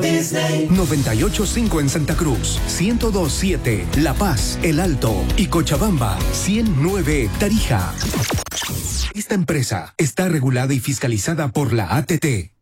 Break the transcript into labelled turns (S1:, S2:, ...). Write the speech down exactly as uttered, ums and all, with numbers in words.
S1: Disney.
S2: noventa y ocho punto cinco en Santa Cruz, ciento dos punto siete La Paz, El Alto y Cochabamba, ciento nueve Tarija. Esta empresa está regulada y fiscalizada por la A T T.